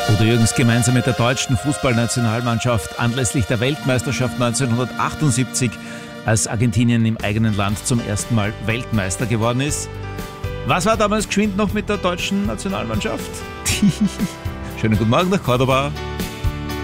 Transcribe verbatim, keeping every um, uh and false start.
Udo Jürgens gemeinsam mit der deutschen Fußballnationalmannschaft anlässlich der Weltmeisterschaft neunzehnhundertachtundsiebzig, als Argentinien im eigenen Land zum ersten Mal Weltmeister geworden ist. Was war damals geschwind noch mit der deutschen Nationalmannschaft? Schönen guten Morgen nach Cordoba.